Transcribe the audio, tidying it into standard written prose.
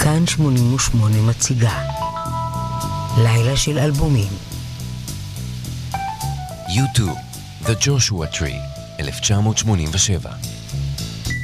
כאן 88 מציגה לילה של אלבומים. U2, The Joshua Tree, 1987.